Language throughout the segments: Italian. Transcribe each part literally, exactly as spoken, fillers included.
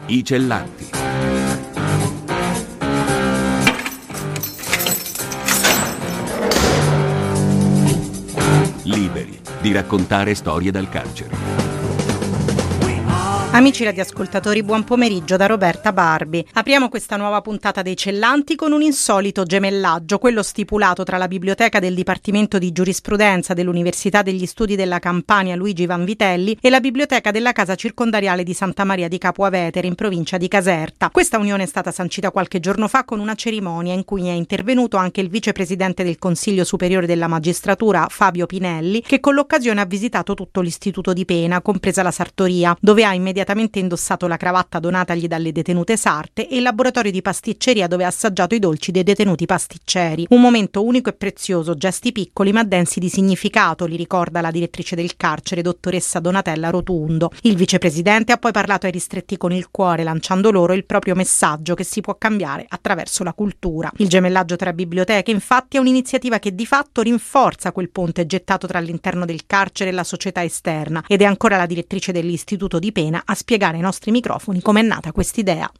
I Cellanti. Liberi di raccontare storie dal carcere. Amici radioascoltatori, buon pomeriggio da Roberta Barbi. Apriamo questa nuova puntata dei Cellanti con un insolito gemellaggio, quello stipulato tra la biblioteca del Dipartimento di Giurisprudenza dell'Università degli Studi della Campania Luigi Vanvitelli e la biblioteca della Casa Circondariale di Santa Maria di Capua Vetere in provincia di Caserta. Questa unione è stata sancita qualche giorno fa con una cerimonia in cui è intervenuto anche il vicepresidente del Consiglio Superiore della Magistratura Fabio Pinelli, che con l'occasione ha visitato tutto l'istituto di pena, compresa la sartoria, dove ha immediatamente immediatamente indossato la cravatta donatagli dalle detenute sarte e il laboratorio di pasticceria dove ha assaggiato i dolci dei detenuti pasticceri. Un momento unico e prezioso, gesti piccoli ma densi di significato, li ricorda la direttrice del carcere, dottoressa Donatella Rotundo. Il vicepresidente ha poi parlato ai ristretti con il cuore, lanciando loro il proprio messaggio che si può cambiare attraverso la cultura. Il gemellaggio tra biblioteche, infatti, è un'iniziativa che di fatto rinforza quel ponte gettato tra l'interno del carcere e la società esterna, ed è ancora la direttrice dell'istituto di pena a spiegare ai nostri microfoni com'è nata quest'idea.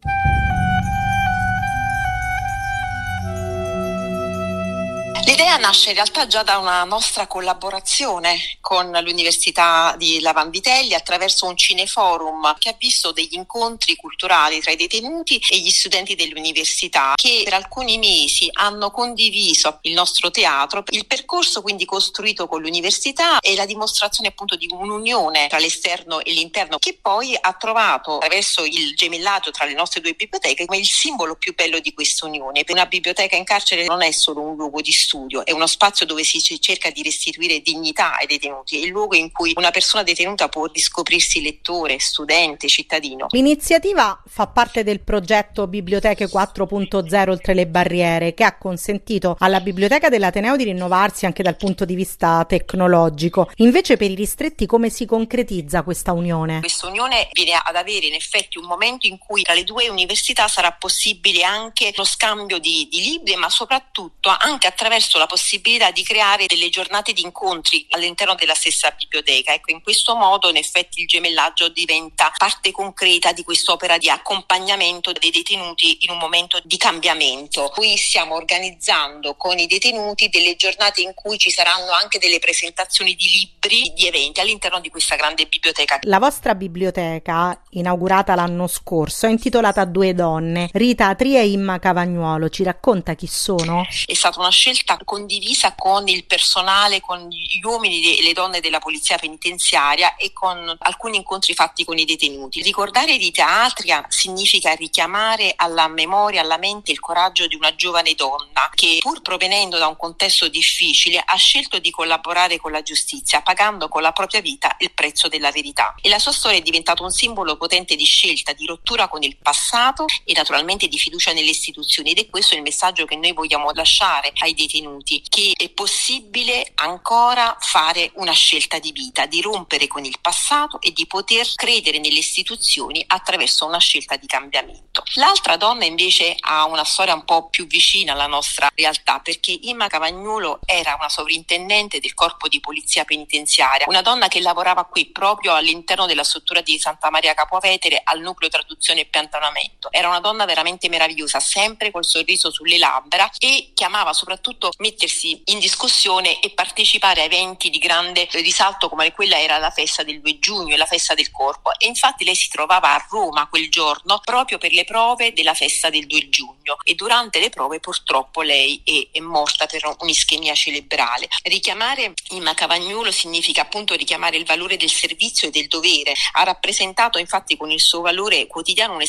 L'idea nasce in realtà già da una nostra collaborazione con l'Università di La Vanvitelli attraverso un cineforum che ha visto degli incontri culturali tra i detenuti e gli studenti dell'università, che per alcuni mesi hanno condiviso il nostro teatro. Il percorso quindi costruito con l'università è la dimostrazione appunto di un'unione tra l'esterno e l'interno, che poi ha trovato attraverso il gemellaggio tra le nostre due biblioteche come il simbolo più bello di questa unione. Per una biblioteca in carcere non è solo un luogo di studio, è uno spazio dove si cerca di restituire dignità ai detenuti, è il luogo in cui una persona detenuta può riscoprirsi lettore, studente, cittadino. L'iniziativa fa parte del progetto Biblioteche quattro punto zero oltre le barriere, che ha consentito alla Biblioteca dell'Ateneo di rinnovarsi anche dal punto di vista tecnologico. Invece per i ristretti come si concretizza questa unione? Questa unione viene ad avere in effetti un momento in cui tra le due università sarà possibile anche lo scambio di, di libri, ma soprattutto anche attraverso la possibilità di creare delle giornate di incontri all'interno della stessa biblioteca. Ecco, in questo modo in effetti il gemellaggio diventa parte concreta di quest'opera di accompagnamento dei detenuti in un momento di cambiamento. Qui stiamo organizzando con i detenuti delle giornate in cui ci saranno anche delle presentazioni di libri, di eventi all'interno di questa grande biblioteca. La vostra biblioteca, inaugurata l'anno scorso, è intitolata Due donne, Rita Atri e Imma Cavagnuolo. Ci racconta chi sono? È stata una scelta condivisa con il personale, con gli uomini e le donne della polizia penitenziaria e con alcuni incontri fatti con i detenuti. Ricordare Rita Atria significa richiamare alla memoria, alla mente il coraggio di una giovane donna che, pur provenendo da un contesto difficile, ha scelto di collaborare con la giustizia, pagando con la propria vita il prezzo della verità. E la sua storia è diventata un simbolo potente di scelta, di rottura con il passato e naturalmente di fiducia nelle istituzioni, ed è questo il messaggio che noi vogliamo lasciare ai detenuti, che è possibile ancora fare una scelta di vita, di rompere con il passato e di poter credere nelle istituzioni attraverso una scelta di cambiamento. L'altra donna invece ha una storia un po' più vicina alla nostra realtà, perché Imma Cavagnuolo era una sovrintendente del corpo di polizia penitenziaria, una donna che lavorava qui proprio all'interno della struttura di Santa Maria Capua Vetere al nucleo traduzione e piantamento. Era una donna veramente meravigliosa, sempre col sorriso sulle labbra, e che amava soprattutto mettersi in discussione e partecipare a eventi di grande risalto come quella era la festa del due giugno e la festa del corpo, e infatti lei si trovava a Roma quel giorno proprio per le prove della festa del due giugno, e durante le prove purtroppo lei è, è morta per un'ischemia cerebrale. Richiamare Imma Cavagnuolo significa appunto richiamare il valore del servizio e del dovere. Ha rappresentato infatti con il suo valore quotidiano un